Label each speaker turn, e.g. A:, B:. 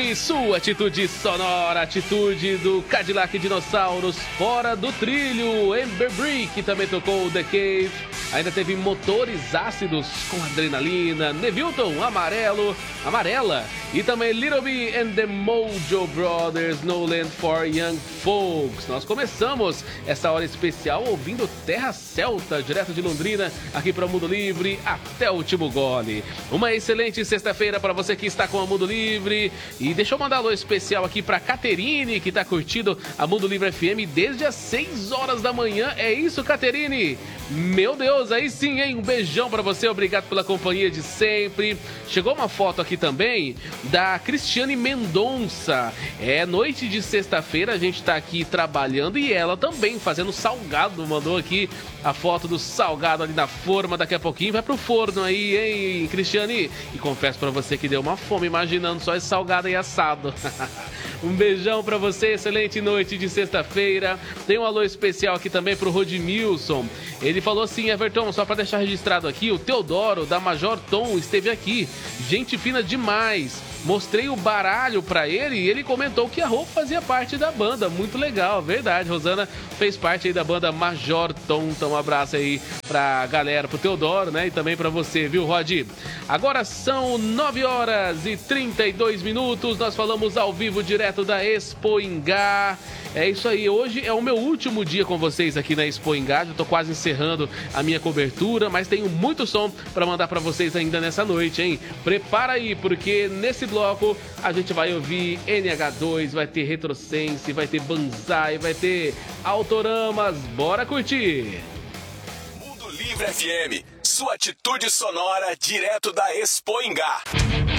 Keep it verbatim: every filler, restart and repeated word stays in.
A: Livre, sua atitude sonora, atitude do Cadillac Dinossauros, Fora do Trilho, Amber Brick também tocou The Cave, ainda teve Motores Ácidos com Adrenalina, Nevilton, Amarelo, Amarela, e também Little B and the Mojo Brothers, No Land for Young Folks. Nós começamos essa hora especial ouvindo Terra Celta, direto de Londrina, aqui para o Mundo Livre, até o último gole. Uma excelente sexta-feira para você que está com a Mundo Livre. E deixa eu mandar um alô especial aqui para Caterine, que está curtindo a Mundo Livre F M desde as seis horas da manhã. É isso, Caterine? Meu Deus, aí sim, hein? Um beijão para você, obrigado pela companhia de sempre. Chegou uma foto aqui também da Cristiane Mendonça. É noite de sexta-feira, a gente tá aqui trabalhando e ela também fazendo salgado. Mandou aqui a foto do salgado ali na forma. Daqui a pouquinho vai pro forno aí, hein, Cristiane? E confesso pra você que deu uma fome imaginando só esse salgado aí assado. Um beijão pra você, excelente noite de sexta-feira. Tem um alô especial aqui também pro Rodmilson. Ele falou assim: Everton, só pra deixar registrado aqui, o Teodoro da Major Tom esteve aqui. Gente fina demais. Mostrei o baralho pra ele e ele comentou que a roupa fazia parte da banda. Muito legal, verdade. Rosana fez parte aí da banda Major Tom. Então um abraço aí pra galera, pro Teodoro, né? E também pra você, viu, Rod? Agora são nove horas e trinta e dois minutos. Nós falamos ao vivo direto da Expo Ingá. É isso aí, hoje é o meu último dia com vocês aqui na Expo Ingá. Eu tô quase encerrando a minha cobertura, mas tenho muito som pra mandar pra vocês ainda nessa noite, hein? Prepara aí, porque nesse bloco a gente vai ouvir N H dois, vai ter Retrosense, vai ter Banzai, vai ter Autoramas. Bora curtir!
B: Mundo Livre F M, sua atitude sonora direto da Expo Ingá.